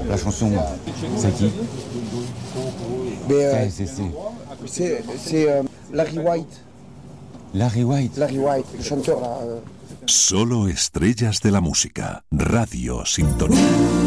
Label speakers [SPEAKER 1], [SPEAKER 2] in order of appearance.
[SPEAKER 1] La chanson, c'est qui?
[SPEAKER 2] C'est Larry White.
[SPEAKER 1] Larry White.
[SPEAKER 2] Larry White, le chanteur là.
[SPEAKER 3] Solo estrellas de la música. Radio Sintonía.